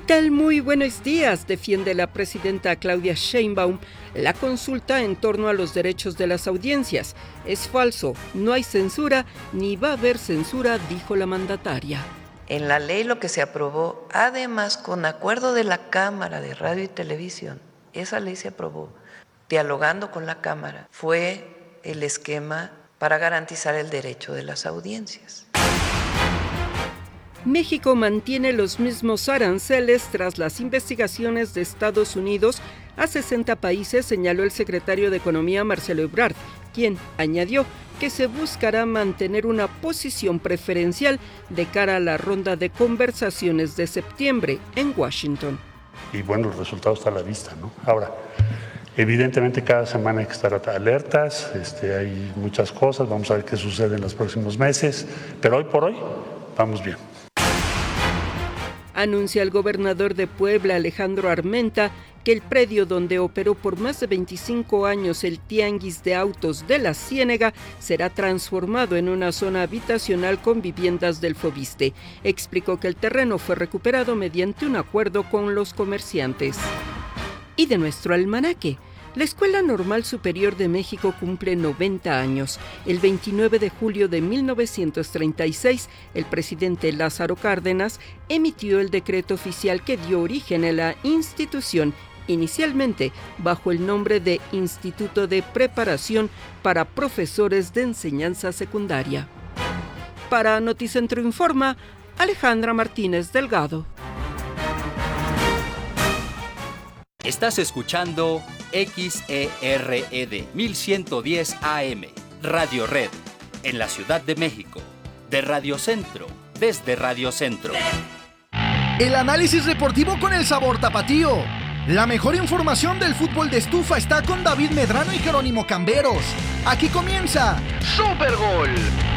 tal? Muy buenos días. Defiende la presidenta Claudia Sheinbaum la consulta en torno a los derechos de las audiencias. Es falso, no hay censura ni va a haber censura, dijo la mandataria. En la ley lo que se aprobó, además con acuerdo de la Cámara de Radio y Televisión, esa ley se aprobó dialogando con la Cámara, fue el esquema para garantizar el derecho de las audiencias. México mantiene los mismos aranceles tras las investigaciones de Estados Unidos a 60 países, señaló el secretario de Economía Marcelo Ebrard, quien añadió que se buscará mantener una posición preferencial de cara a la ronda de conversaciones de septiembre en Washington. Y bueno, el resultado está a la vista, ¿no? Ahora, evidentemente cada semana hay que estar alertas, hay muchas cosas, vamos a ver qué sucede en los próximos meses, pero hoy por hoy vamos bien. Anuncia el gobernador de Puebla, Alejandro Armenta, que el predio donde operó por más de 25 años el Tianguis de Autos de la Ciénega será transformado en una zona habitacional con viviendas del Fobiste. Explicó que el terreno fue recuperado mediante un acuerdo con los comerciantes. Y de nuestro almanaque. La Escuela Normal Superior de México cumple 90 años. El 29 de julio de 1936, el presidente Lázaro Cárdenas emitió el decreto oficial que dio origen a la institución, inicialmente bajo el nombre de Instituto de Preparación para Profesores de Enseñanza Secundaria. Para Noticentro Informa, Alejandra Martínez Delgado. Estás escuchando XERED 1110 AM, Radio Red, en la Ciudad de México, de Radio Centro, desde Radio Centro. El análisis deportivo con el sabor tapatío. La mejor información del fútbol de estufa está con David Medrano y Jerónimo Camberos. Aquí comienza Super Gol.